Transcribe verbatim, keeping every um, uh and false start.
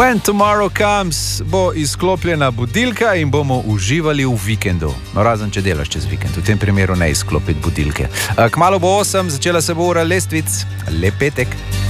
When Tomorrow Comes bo izklopljena budilka in bomo uživali v vikendu. No, razen če delaš čez vikend, v tem primeru ne izklopiti budilke. Kmalu bo osem, začela se bo ura lestvic. Lep petek.